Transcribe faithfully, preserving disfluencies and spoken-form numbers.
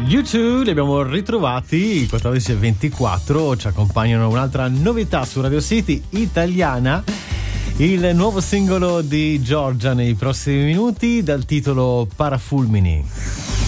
U due li abbiamo ritrovati quattordici e ventiquattro, ci accompagnano un'altra novità su Radio City italiana, il nuovo singolo di Giorgia nei prossimi minuti dal titolo Parafulmini.